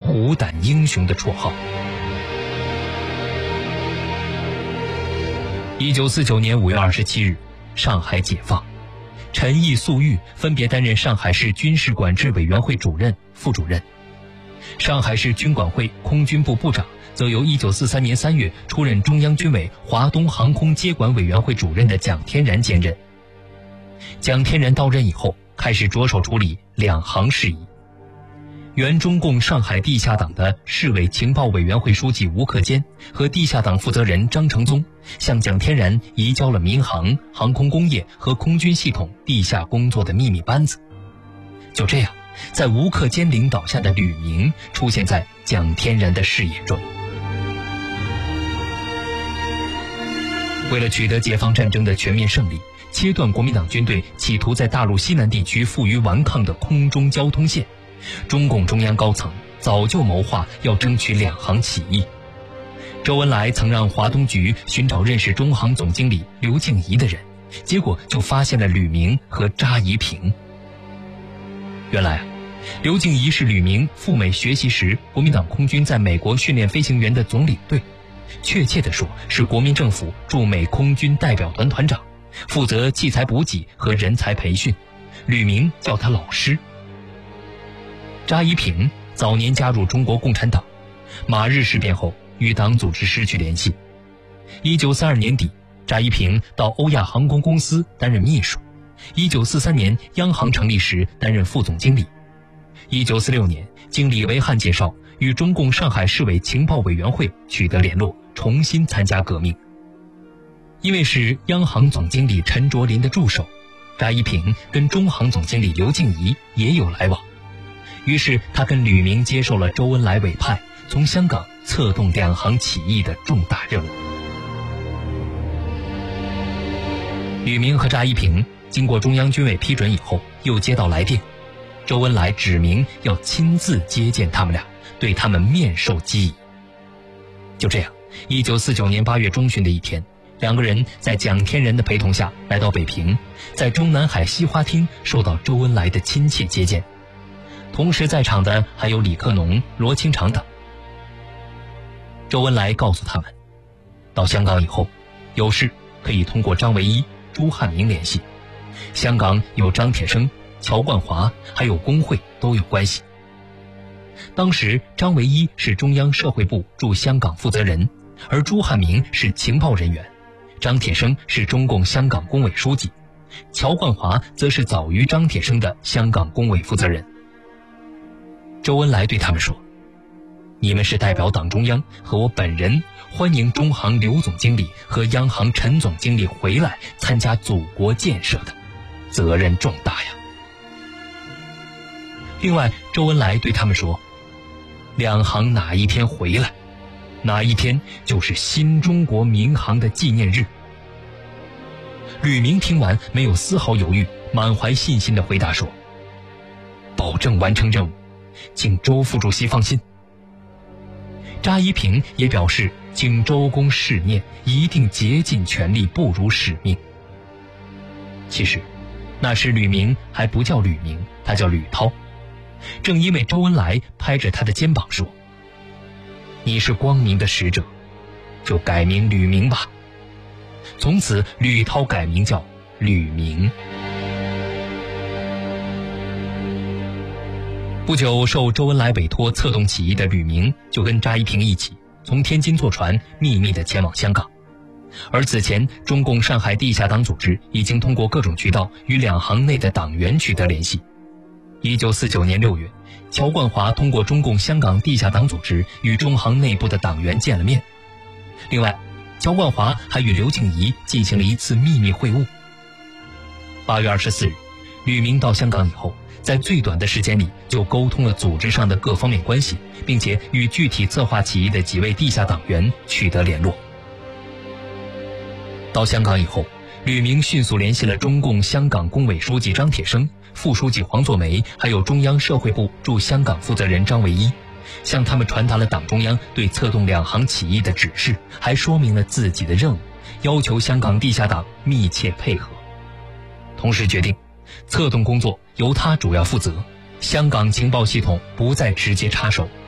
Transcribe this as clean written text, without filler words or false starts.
虎胆英雄的绰号。1949年5月27日，上海解放，陈毅、粟裕分别担任上海市军事管制委员会主任、副主任。上海市军管会空军部部长则由1943年3月出任中央军委华东航空接管委员会主任的蒋天然兼任。蒋天然到任以后，开始着手处理两航事宜。原中共上海地下党的市委情报委员会书记吴克坚和地下党负责人张承宗向蒋天然移交了民航、航空工业和空军系统地下工作的秘密班子。就这样，在吴克坚领导下的吕明出现在蒋天然的视野中。为了取得解放战争的全面胜利，切断国民党军队企图在大陆西南地区负隅顽抗的空中交通线，中共中央高层早就谋划要争取两航起义。周恩来曾让华东局寻找认识中航总经理刘静怡的人，结果就发现了吕明和查宜平。原来刘静怡是吕明赴美学习时国民党空军在美国训练飞行员的总领队，确切地说是国民政府驻美空军代表团团长，负责器材补给和人才培训，吕明叫他老师。查宜平早年加入中国共产党，马日事变后与党组织失去联系。1932年底，查宜平到欧亚航空公司担任秘书。1943年央行成立时担任副总经理。1946年，经李维汉介绍，与中共上海市委情报委员会取得联络，重新参加革命。因为是央行总经理陈卓林的助手，查宜平跟中航总经理刘静怡也有来往。于是他跟吕明接受了周恩来委派，从香港策动两航起义的重大任务。吕明和查宜平经过中央军委批准以后，又接到来电，周恩来指明要亲自接见他们俩，对他们面授机宜。就这样，1949年8月中旬的一天，两个人在蒋天然的陪同下来到北平，在中南海西花厅受到周恩来的亲切接见。同时在场的还有李克农、罗清长等。周恩来告诉他们，到香港以后，有事可以通过张维一、朱汉明联系。香港有张铁生、乔冠华，还有工会都有关系。当时张维一是中央社会部驻香港负责人，而朱汉明是情报人员，张铁生是中共香港工委书记，乔冠华则是早于张铁生的香港工委负责人。周恩来对他们说，你们是代表党中央和我本人，欢迎中航刘总经理和央行陈总经理回来参加祖国建设的，责任重大呀。另外，周恩来对他们说，两航哪一天回来，哪一天就是新中国民航的纪念日。吕明听完没有丝毫犹豫，满怀信心地回答说，保证完成任务，请周副主席放心。查宜平也表示，请周公试念，一定竭尽全力，不辱使命。其实那时吕明还不叫吕明，他叫吕涛。正因为周恩来拍着他的肩膀说，你是光明的使者，就改名吕明吧。从此吕涛改名叫吕明。不久，受周恩来委托策动起义的吕明就跟查宜平一起从天津坐船秘密地前往香港。而此前，中共上海地下党组织已经通过各种渠道与两航内的党员取得联系。1949年6月，乔冠华通过中共香港地下党组织与中航内部的党员见了面。另外，乔冠华还与刘静怡进行了一次秘密会晤。8月24日，吕明到香港以后，在最短的时间里就沟通了组织上的各方面关系，并且与具体策划起义的几位地下党员取得联络。到香港以后，吕明迅速联系了中共香港工委书记张铁生、副书记黄作梅，还有中央社会部驻香港负责人张维一，向他们传达了党中央对策动两航起义的指示，还说明了自己的任务，要求香港地下党密切配合。同时决定，策动工作由他主要负责，香港情报系统不再直接插手，